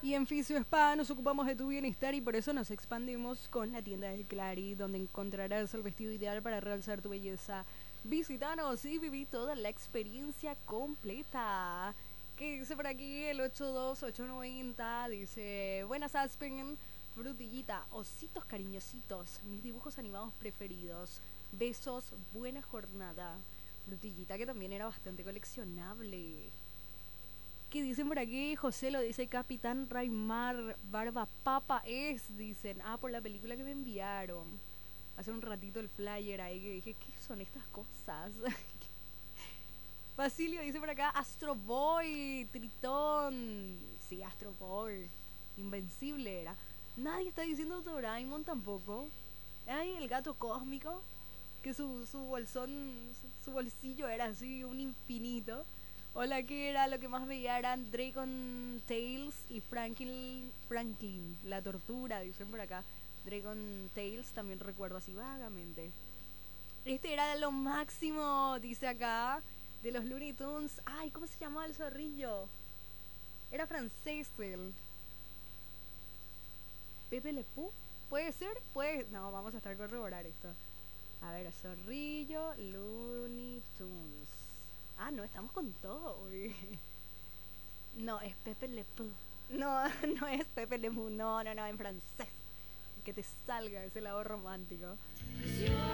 Y en Fisio Spa nos ocupamos de tu bienestar y por eso nos expandimos con la tienda de Clary, donde encontrarás el vestido ideal para realzar tu belleza. Visítanos y viví toda la experiencia completa. ¿Qué dice por aquí el 82890? Dice, buenas Aspen, frutillita, ositos cariñositos, mis dibujos animados preferidos. Besos, buena jornada. Frutillita que también era bastante coleccionable. ¿Qué dicen por aquí? José lo dice Capitán Raimar, Barba Papa es, dicen. Ah, por la película que me enviaron. Hace un ratito el flyer ahí que dije, ¿qué son estas cosas? Basilio dice por acá, Astro Boy, Tritón. Sí, Astro Boy. Invencible era. Nadie está diciendo Doraemon tampoco. Ay, el gato cósmico. Que su bolsón, su bolsillo era así, un infinito. Hola, que era lo que más veía eran Dragon Tales y Franklin, la tortura, dicen por acá. Dragon Tales también recuerdo así vagamente. Este era lo máximo, dice acá, de los Looney Tunes. Ay, ¿cómo se llamaba el zorrillo? Era francés él. Pepe Le Pew. ¿Puede ser? Puede. No, vamos a estar corroborar esto. A ver, zorrillo, Looney Tunes. Ah, no, estamos con todo hoy. No, es Pepe Le Pew. No, no es Pepe Le Pew. No, no, no, en francés. Que te salga ese lado romántico.